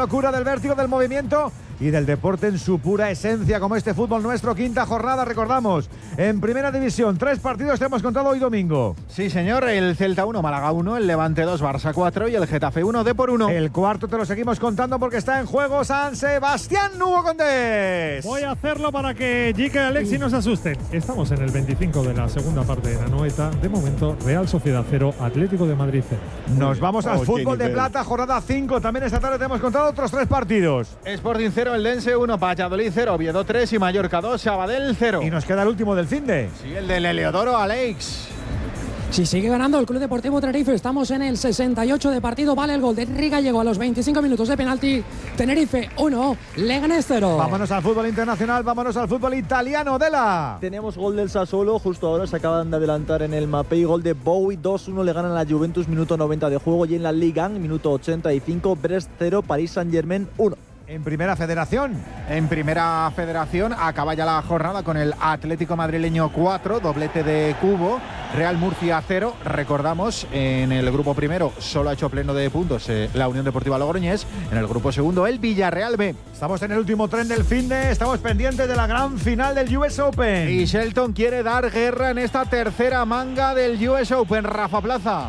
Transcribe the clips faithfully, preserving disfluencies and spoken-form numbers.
locura, del vértigo, del movimiento y del deporte en su pura esencia, como este fútbol nuestro. Quinta jornada, recordamos, en Primera División. Tres partidos te hemos contado hoy domingo. Sí, señor. El Celta uno, Málaga uno, el Levante dos, Barça cuatro y el Getafe uno, Depor uno. El cuarto te lo seguimos contando porque está en juego San Sebastián. Hugo Condés. Voy a hacerlo para que Jica y Alexis no se asusten. Estamos en el veinticinco de la segunda parte de la Anoeta. De momento, Real Sociedad cero, Atlético de Madrid cero. Nos vamos al oh, fútbol de plata, jornada cinco. También esta tarde te hemos contado otros tres partidos. Sporting cero, Eldense uno, Valladolid cero, Oviedo tres y Mallorca dos, Sabadell cero. Y nos queda el último del finde. Sí, el del Heliodoro, Alex. Si sigue ganando el Club Deportivo Tenerife, estamos en el sesenta y ocho de partido, vale el gol de Riga, llegó a los veinticinco minutos de penalti. Tenerife uno, Leganés cero. Vámonos al fútbol internacional, vámonos al fútbol italiano, Dela. Tenemos gol del Sassuolo, justo ahora se acaban de adelantar en el Mapei, gol de Bowie, dos uno le ganan a la Juventus, minuto noventa de juego, y en la Liga, minuto ochenta y cinco, Brest cero, Paris Saint-Germain uno. En Primera Federación. En Primera Federación acaba ya la jornada con el Atlético Madrileño cuatro, doblete de Cubo, Real Murcia cero. Recordamos, en el grupo primero solo ha hecho pleno de puntos eh, la Unión Deportiva Logroñés. En el grupo segundo, el Villarreal B. Estamos en el último tren del finde, estamos pendientes de la gran final del U S Open. Y Shelton quiere dar guerra en esta tercera manga del U S Open. Rafa Plaza.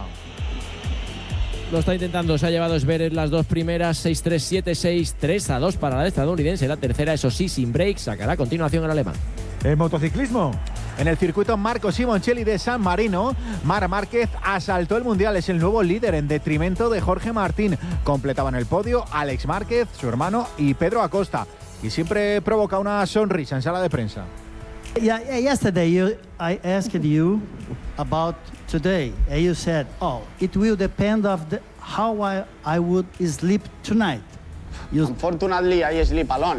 Lo está intentando, se ha llevado Zverev las dos primeras, seis tres, siete seis, tres a dos para la estadounidense. La tercera, eso sí, sin break, sacará a continuación el alemán. ¿El motociclismo? En el circuito Marco Simoncelli de San Marino, Marc Márquez asaltó el Mundial, es el nuevo líder en detrimento de Jorge Martín. Completaban el podio Alex Márquez, su hermano y Pedro Acosta. Y siempre provoca una sonrisa en sala de prensa. Yeah, yesterday you, I asked you about today, and you said, "Oh, it will depend of the, how I, I would sleep tonight." You Unfortunately, I sleep alone.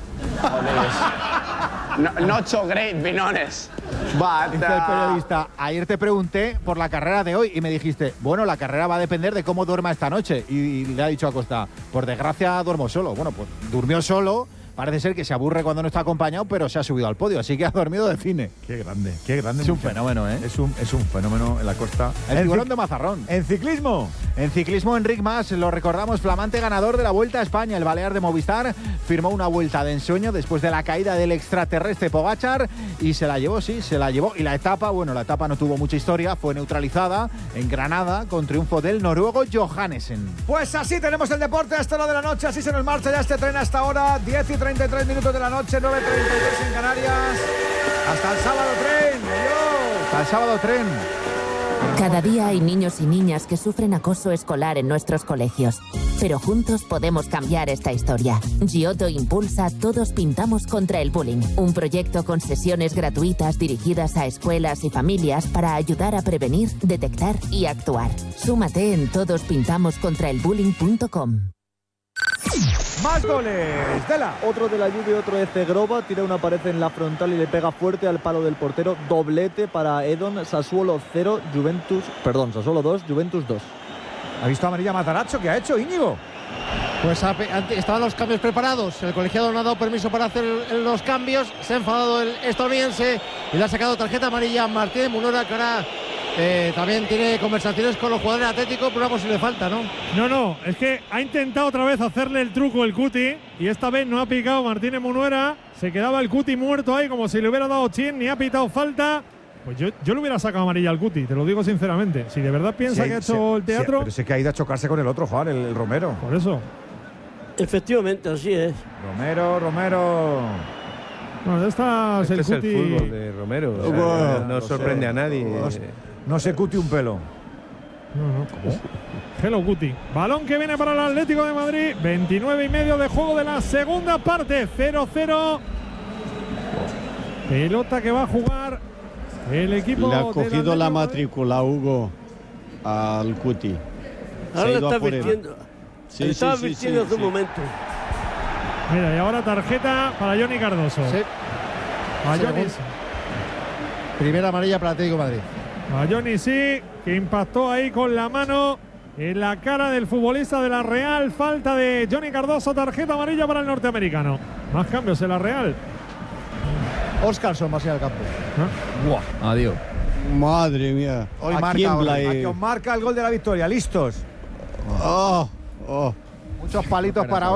no, not so great, being honest. But, Dice el periodista, ayer te pregunté por la carrera de hoy y me dijiste, bueno, la carrera va a depender de cómo duerma esta noche. Y, y le ha dicho a Acosta, por desgracia duermo solo. Bueno, pues durmió solo. Parece ser que se aburre cuando no está acompañado, pero se ha subido al podio, así que ha dormido de cine. Qué grande, qué grande. Es un fenómeno, ¿eh? Es un, es un fenómeno en la costa. El tiburón de Mazarrón. En ciclismo. En ciclismo, Enric Mas, lo recordamos, flamante ganador de la Vuelta a España. El balear de Movistar firmó una vuelta de ensueño después de la caída del extraterrestre Pogačar y se la llevó, sí, se la llevó. Y la etapa, bueno, la etapa no tuvo mucha historia, fue neutralizada en Granada con triunfo del noruego Johannesen. Pues así tenemos el deporte hasta la de la noche, así se nos marcha ya este tren hasta ahora, diez y treinta y tres minutos de la noche, nueve y treinta y tres en Canarias. Hasta el sábado tren. Adiós. Hasta el sábado tren. Cada día hay niños y niñas que sufren acoso escolar en nuestros colegios. Pero juntos podemos cambiar esta historia. Giotto impulsa Todos Pintamos contra el Bullying, un proyecto con sesiones gratuitas dirigidas a escuelas y familias para ayudar a prevenir, detectar y actuar. Súmate en todos pintamos contra el bullying punto com. Más goles, Dela. Otro de la Juve, otro de Zegrova, tira una pared en la frontal y le pega fuerte al palo del portero. Doblete para Edon, Sassuolo cero, Juventus, perdón, Sassuolo dos, Juventus dos. ¿Ha visto amarilla Matarazzo? ¿Qué ha hecho, Íñigo? Pues estaban los cambios preparados, el colegiado no ha dado permiso para hacer los cambios, se ha enfadado el estadounidense y le ha sacado tarjeta amarilla a Martín Munora, que ahora eh, también tiene conversaciones con los jugadores atléticos por una posible falta, ¿no? No, no, es que ha intentado otra vez hacerle el truco el Cuti y esta vez no ha picado Martínez Munuera, se quedaba el Cuti muerto ahí como si le hubiera dado chin, ni ha pitado falta. Pues yo, yo le hubiera sacado amarilla al Cuti, te lo digo sinceramente. Si de verdad piensa sí, que ha hecho sí, el teatro… Sí, pero sé que ha ido a chocarse con el otro, Juan, el, el Romero. Por eso. Efectivamente, así es. Romero, Romero… No, ya está este el es Cuti… el fútbol de Romero, o sea, bueno, no, no sorprende sé. a nadie. No, no se Cuti un pelo. No, no, ¿cómo? Hello Cuti. Balón que viene para el Atlético de Madrid. veintinueve y medio de juego de la segunda parte. cero cero. Pelota que va a jugar el equipo. Le ha cogido la matrícula, Hugo, al Cuti. Ahora le está vistiendo. Sí, le estaba sí, sí, vistiendo sí, hace un sí. momento. Mira, y ahora tarjeta para Johnny Cardoso. Sí. A Johnny, Primera amarilla para Atlético de Madrid. a Johnny sí, que impactó ahí con la mano en la cara del futbolista de la Real. Falta de Johnny Cardoso, tarjeta amarilla para el norteamericano. Más cambios en la Real. Oscarson va a ser al campo. ¿Ah? Buah, adiós. Madre mía. Hoy ¿A marca, quién hoy, la a he- que os marca el gol de la victoria. ¿Listos? Oh, oh. Muchos palitos para hoy.